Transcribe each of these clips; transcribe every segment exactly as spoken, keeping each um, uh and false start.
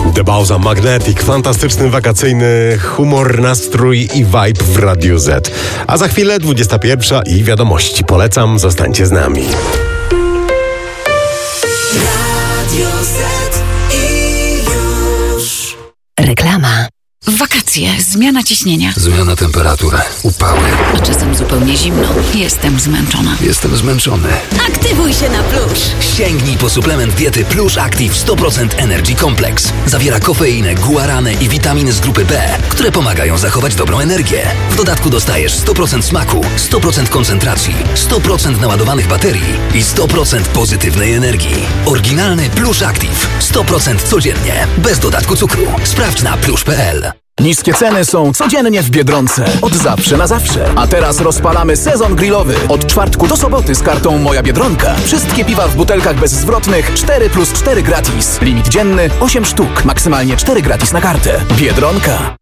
The Bauza Magnetic, fantastyczny wakacyjny humor, nastrój i vibe w Radiu Z. A za chwilę dwudziesta pierwsza i wiadomości. Polecam, zostańcie z nami. Radio Z i już. Reklama. W wakacje, zmiana ciśnienia. Zmiana temperatury, upały. A czasem zupełnie zimno. Jestem zmęczona. Jestem zmęczony. Aktywuj się na Plush. Sięgnij po suplement diety Plush Active sto procent Energy Complex. Zawiera kofeinę, guaranę i witaminy z grupy B, które pomagają zachować dobrą energię. W dodatku dostajesz sto procent smaku, sto procent koncentracji, sto procent naładowanych baterii i sto procent pozytywnej energii. Oryginalny Plush Active. sto procent codziennie. Bez dodatku cukru. Sprawdź na plush kropka p l. Niskie ceny są codziennie w Biedronce. Od zawsze na zawsze. A teraz rozpalamy sezon grillowy. Od czwartku do soboty z kartą Moja Biedronka. Wszystkie piwa w butelkach bezzwrotnych cztery plus cztery gratis. Limit dzienny osiem sztuk. Maksymalnie cztery gratis na kartę. Biedronka.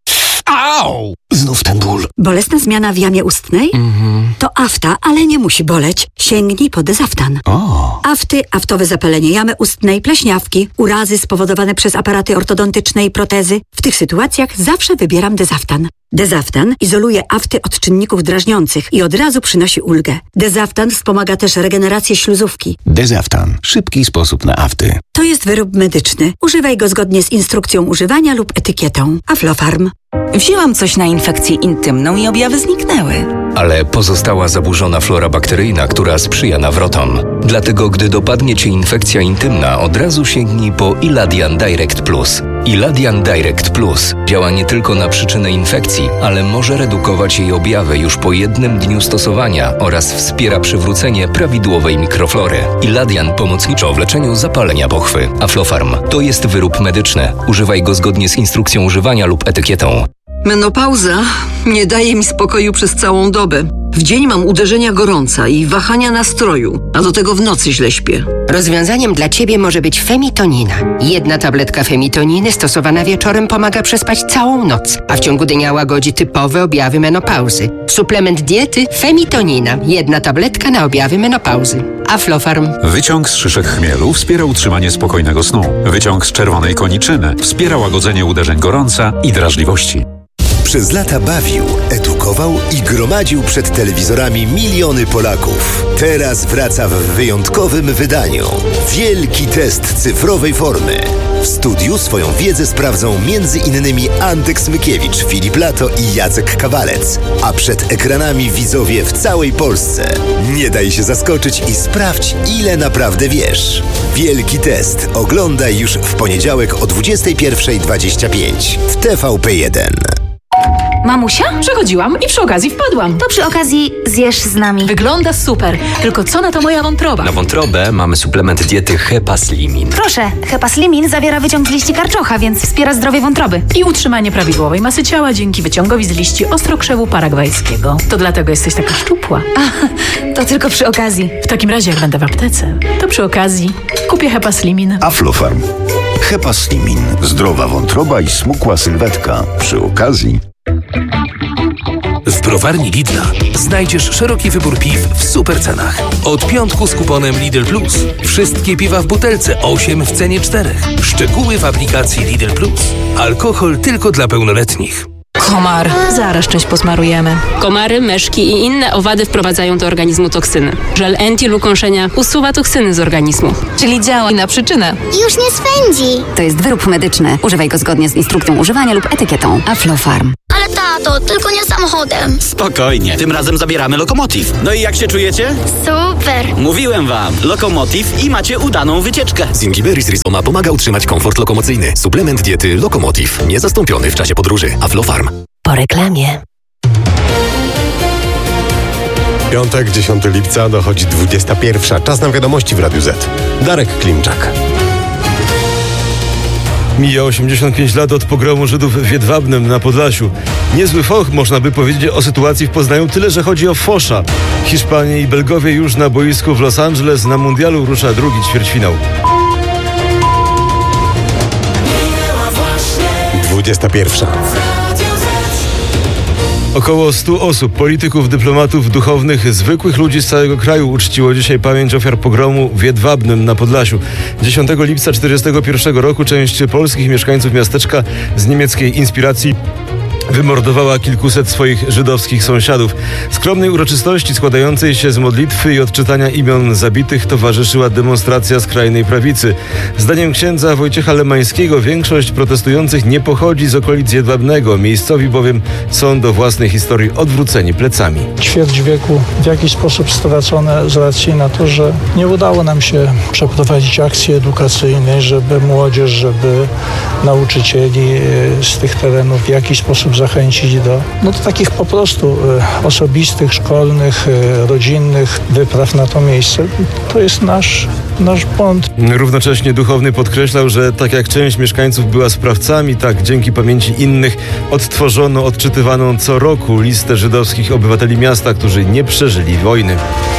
Au! Znów ten ból. Bolesna zmiana w jamie ustnej? Mhm. To afta, ale nie musi boleć. Sięgnij po Dezaftan. O. Afty, aftowe zapalenie jamy ustnej, pleśniawki, urazy spowodowane przez aparaty ortodontyczne i protezy. W tych sytuacjach zawsze wybieram Dezaftan. Dezaftan izoluje afty od czynników drażniących i od razu przynosi ulgę. Dezaftan wspomaga też regenerację śluzówki. Dezaftan. Szybki sposób na afty. To jest wyrób medyczny. Używaj go zgodnie z instrukcją używania lub etykietą. Aflofarm. Wzięłam coś na infekcję intymną i objawy zniknęły. Ale pozostała zaburzona flora bakteryjna, która sprzyja nawrotom. Dlatego, gdy dopadnie Cię infekcja intymna, od razu sięgnij po Iladian Direct Plus. Iladian Direct Plus działa nie tylko na przyczynę infekcji, ale może redukować jej objawy już po jednym dniu stosowania oraz wspiera przywrócenie prawidłowej mikroflory. Iladian pomocniczo w leczeniu zapalenia pochwy. Aflofarm to jest wyrób medyczny. Używaj go zgodnie z instrukcją używania lub etykietą. Menopauza nie daje mi spokoju przez całą dobę. W dzień mam uderzenia gorąca i wahania nastroju, a do tego w nocy źle śpię. Rozwiązaniem dla Ciebie może być Femitonina. Jedna tabletka Femitoniny stosowana wieczorem pomaga przespać całą noc, a w ciągu dnia łagodzi typowe objawy menopauzy. Suplement diety Femitonina. Jedna tabletka na objawy menopauzy. Aflofarm. Wyciąg z szyszek chmielu wspiera utrzymanie spokojnego snu. Wyciąg z czerwonej koniczyny wspiera łagodzenie uderzeń gorąca i drażliwości. Przez lata bawił, edukował i gromadził przed telewizorami miliony Polaków. Teraz wraca w wyjątkowym wydaniu. Wielki test cyfrowej formy. W studiu swoją wiedzę sprawdzą między innymi Antek Smykiewicz, Filip Lato i Jacek Kawalec. A przed ekranami widzowie w całej Polsce. Nie daj się zaskoczyć i sprawdź, ile naprawdę wiesz. Wielki test oglądaj już w poniedziałek o dwudziesta pierwsza dwadzieścia pięć w T V P jeden. Mamusia? Przechodziłam i przy okazji wpadłam. To przy okazji zjesz z nami. Wygląda super, tylko co na to moja wątroba? Na wątrobę mamy suplement diety Hepaslimin. Proszę, Hepaslimin zawiera wyciąg z liści karczocha, więc wspiera zdrowie wątroby. I utrzymanie prawidłowej masy ciała dzięki wyciągowi z liści ostrokrzewu paragwajskiego. To dlatego jesteś taka szczupła. A, to tylko przy okazji. W takim razie jak będę w aptece, to przy okazji kupię Hepaslimin. Aflofarm. Hepaslimin. Zdrowa wątroba i smukła sylwetka. Przy okazji. W browarni Lidla znajdziesz szeroki wybór piw w super cenach. Od piątku z kuponem Lidl Plus. Wszystkie piwa w butelce, osiem w cenie czterech. Szczegóły w aplikacji Lidl Plus. Alkohol tylko dla pełnoletnich. Komar. Zaraz czymś posmarujemy. Komary, myszki i inne owady wprowadzają do organizmu toksyny. Żel anti-lukąszenia usuwa toksyny z organizmu. Czyli działa na przyczynę. Już nie swędzi. To jest wyrób medyczny. Używaj go zgodnie z instrukcją używania lub etykietą. Aflofarm. Ale tato, tylko nie samochodem. Spokojnie, tym razem zabieramy Lokomotiv. No i jak się czujecie? Super. Mówiłem wam, Lokomotiv i macie udaną wycieczkę. Zingiberis Rizoma pomaga utrzymać komfort lokomocyjny. Suplement diety Lokomotiv. Niezastąpiony w czasie podróży. Aflofarm. Po reklamie. Piątek, dziesiątego lipca, dochodzi dwudziesta pierwsza. Czas na wiadomości w Radiu Z. Darek Klimczak. Mija osiemdziesiąt pięć lat od pogromu Żydów w Jedwabnem na Podlasiu. Niezły foch, można by powiedzieć, o sytuacji w Poznaniu, tyle że chodzi o fosza. Hiszpanie i Belgowie już na boisku w Los Angeles. Na mundialu rusza drugi ćwierćfinał. dwudziesta pierwsza. Około stu osób, polityków, dyplomatów, duchownych, zwykłych ludzi z całego kraju uczciło dzisiaj pamięć ofiar pogromu w Jedwabnem na Podlasiu. dziesiątego lipca tysiąc dziewięćset czterdziestego pierwszego roku część polskich mieszkańców miasteczka z niemieckiej inspiracji wymordowała kilkuset swoich żydowskich sąsiadów. Skromnej uroczystości składającej się z modlitwy i odczytania imion zabitych towarzyszyła demonstracja skrajnej prawicy. Zdaniem księdza Wojciecha Lemańskiego większość protestujących nie pochodzi z okolic Jedwabnego. Miejscowi bowiem są do własnej historii odwróceni plecami. Ćwierć wieku w jakiś sposób stracone z racji na to, że nie udało nam się przeprowadzić akcji edukacyjnej, żeby młodzież, żeby nauczycieli z tych terenów w jakiś sposób zachęcić do, no, do takich po prostu e, osobistych, szkolnych, e, rodzinnych wypraw na to miejsce. To jest nasz, nasz błąd. Równocześnie duchowny podkreślał, że tak jak część mieszkańców była sprawcami, tak dzięki pamięci innych odtworzono odczytywaną co roku listę żydowskich obywateli miasta, którzy nie przeżyli wojny.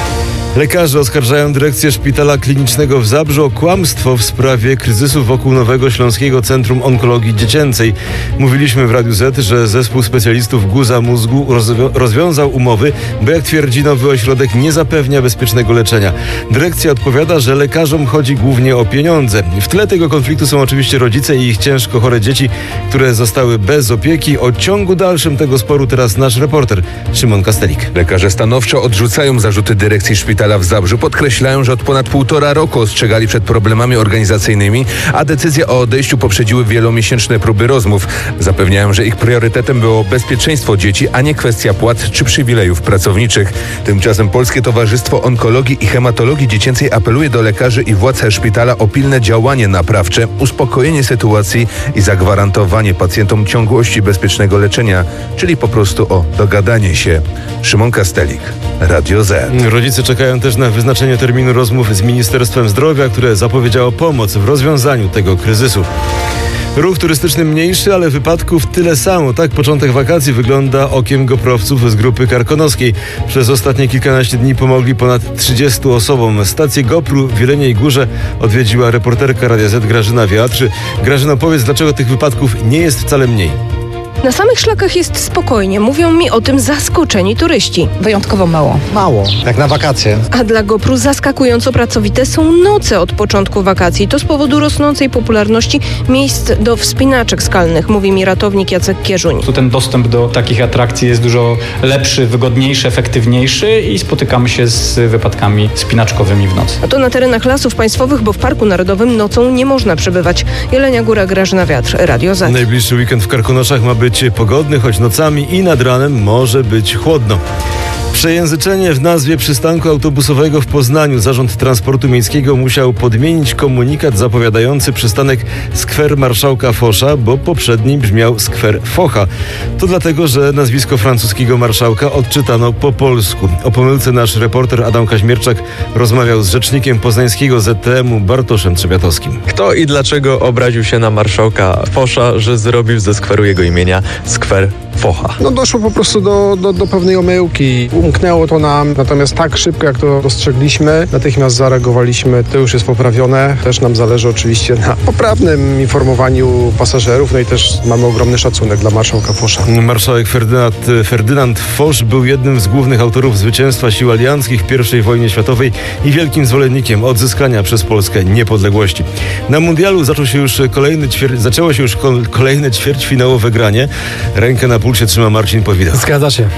Lekarze oskarżają dyrekcję Szpitala Klinicznego w Zabrzu o kłamstwo w sprawie kryzysu wokół Nowego Śląskiego Centrum Onkologii Dziecięcej. Mówiliśmy w Radiu Z, że zespół specjalistów guza mózgu rozwią- rozwiązał umowy, bo jak twierdzi nowy ośrodek nie zapewnia bezpiecznego leczenia. Dyrekcja odpowiada, że lekarzom chodzi głównie o pieniądze. W tle tego konfliktu są oczywiście rodzice i ich ciężko chore dzieci, które zostały bez opieki. O ciągu dalszym tego sporu teraz nasz reporter Szymon Kastelik. Lekarze stanowczo odrzucają zarzuty dyrekcji szpitala w Zabrzu. Podkreślają, że od ponad półtora roku ostrzegali przed problemami organizacyjnymi, a decyzję o odejściu poprzedziły wielomiesięczne próby rozmów. Zapewniają, że ich priorytetem było bezpieczeństwo dzieci, a nie kwestia płat czy przywilejów pracowniczych. Tymczasem Polskie Towarzystwo Onkologii i Hematologii Dziecięcej apeluje do lekarzy i władz szpitala o pilne działanie naprawcze, uspokojenie sytuacji i zagwarantowanie pacjentom ciągłości bezpiecznego leczenia, czyli po prostu o dogadanie się. Szymon Kastelik, Radio Z. Rodzice czekają też na wyznaczenie terminu rozmów z Ministerstwem Zdrowia, które zapowiedziało pomoc w rozwiązaniu tego kryzysu. Ruch turystyczny mniejszy, ale wypadków tyle samo. Tak początek wakacji wygląda okiem goprowców z grupy karkonoskiej. Przez ostatnie kilkanaście dni pomogli ponad trzydziestu osobom. Stację Gopru w Jeleniej Górze odwiedziła reporterka Radia Z Grażyna Wiatrzy. Grażyno, powiedz, dlaczego tych wypadków nie jest wcale mniej? Na samych szlakach jest spokojnie. Mówią mi o tym zaskoczeni turyści. Wyjątkowo mało. Mało, jak na wakacje. A dla Gopru zaskakująco pracowite są noce od początku wakacji. To z powodu rosnącej popularności miejsc do wspinaczek skalnych, mówi mi ratownik Jacek Kierzuń. Tu ten dostęp do takich atrakcji jest dużo lepszy, wygodniejszy, efektywniejszy i spotykamy się z wypadkami spinaczkowymi w nocy. A to na terenach lasów państwowych, bo w Parku Narodowym nocą nie można przebywać. Jelenia Góra, Grażyna Wiatr, Radio Z. Najbliższy weekend w Karkonoszach ma być pogodny, choć nocami i nad ranem może być chłodno. Przejęzyczenie w nazwie przystanku autobusowego w Poznaniu. Zarząd Transportu Miejskiego musiał podmienić komunikat zapowiadający przystanek Skwer Marszałka Fosza, bo poprzedni brzmiał Skwer Focha. To dlatego, że nazwisko francuskiego marszałka odczytano po polsku. O pomyłce nasz reporter Adam Kaźmierczak rozmawiał z rzecznikiem poznańskiego Z T M-u Bartoszem Trzebiatowskim. Kto i dlaczego obraził się na marszałka Fosza, że zrobił ze skweru jego imienia Skwer Focha? No doszło po prostu do, do, do pewnej omyłki. Umknęło to nam, natomiast tak szybko jak to dostrzegliśmy, natychmiast zareagowaliśmy, to już jest poprawione. Też nam zależy oczywiście na poprawnym informowaniu pasażerów, no i też mamy ogromny szacunek dla marszałka Fosza. Marszałek Ferdynand, Ferdynand Fosz był jednym z głównych autorów zwycięstwa sił alianckich w pierwszej wojnie światowej i wielkim zwolennikiem odzyskania przez Polskę niepodległości. Na mundialu zaczął się już kolejny ćwier- zaczęło się już kolejne ćwierćfinałowe granie. Rękę na pulsie trzyma Marcin Powida. Zgadza się.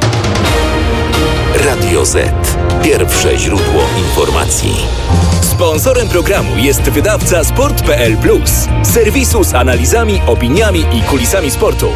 Radio Z. Pierwsze źródło informacji. Sponsorem programu jest wydawca sport kropka p l plus, serwisu z analizami, opiniami i kulisami sportu.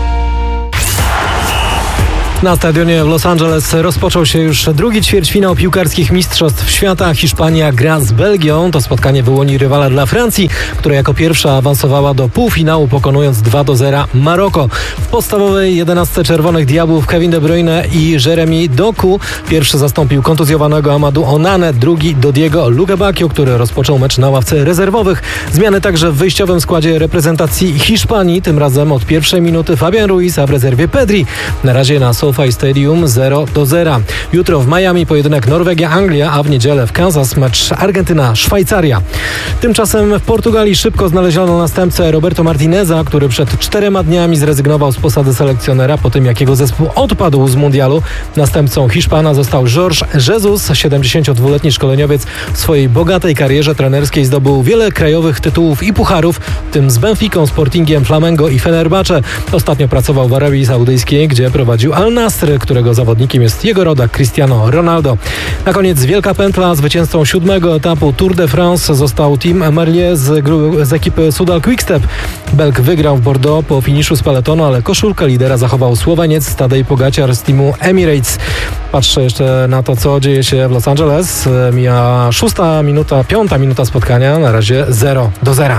Na stadionie w Los Angeles rozpoczął się już drugi ćwierćfinał piłkarskich mistrzostw świata. Hiszpania gra z Belgią. To spotkanie wyłoni rywala dla Francji, która jako pierwsza awansowała do półfinału, pokonując dwa do zera Maroko. W podstawowej jedenastce Czerwonych Diabłów Kevin De Bruyne i Jeremy Doku. Pierwszy zastąpił kontuzjowanego Amadou Onanę, drugi Dodiego Lugabakio, który rozpoczął mecz na ławce rezerwowych. Zmiany także w wyjściowym składzie reprezentacji Hiszpanii. Tym razem od pierwszej minuty Fabian Ruiz, a w rezerwie Pedri. Na razie na Soul SoFi Stadium zero do zera. Jutro w Miami pojedynek Norwegia-Anglia, a w niedzielę w Kansas mecz Argentyna-Szwajcaria. Tymczasem w Portugalii szybko znaleziono następcę Roberto Martineza, który przed czterema dniami zrezygnował z posady selekcjonera po tym, jak jego zespół odpadł z mundialu. Następcą Hiszpana został Jorge Jesus. siedemdziesięciodwuletni szkoleniowiec w swojej bogatej karierze trenerskiej zdobył wiele krajowych tytułów i pucharów, w tym z Benficą, Sportingiem, Flamengo i Fenerbahce. Ostatnio pracował w Arabii Saudyjskiej, gdzie prowadził Al Nasr, którego zawodnikiem jest jego rodak Cristiano Ronaldo. Na koniec wielka pętla. Zwycięzcą siódmego etapu Tour de France został Tim Merlier z, z ekipy Soudal Quickstep. Belg wygrał w Bordeaux po finiszu z peletonu, ale koszulkę lidera zachował Słoweniec Tadej Pogacar z teamu Emirates. Patrzę jeszcze na to, co dzieje się w Los Angeles. Mija szósta minuta, piąta minuta spotkania. Na razie zero do zera.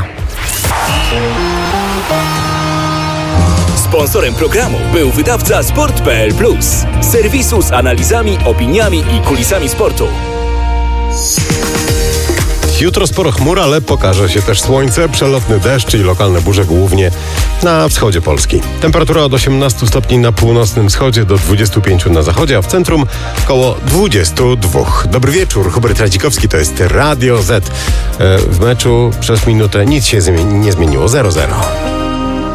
Sponsorem programu był wydawca sport kropka p l plus, serwisu z analizami, opiniami i kulisami sportu. Jutro sporo chmur, ale pokaże się też słońce, przelotny deszcz i lokalne burze głównie na wschodzie Polski. Temperatura od osiemnastu stopni na północnym wschodzie do dwudziestu pięciu na zachodzie, a w centrum około dwudziestu dwóch. Dobry wieczór, Hubert Radzikowski, to jest Radio Z. W meczu przez minutę nic się nie zmieniło, zero zero.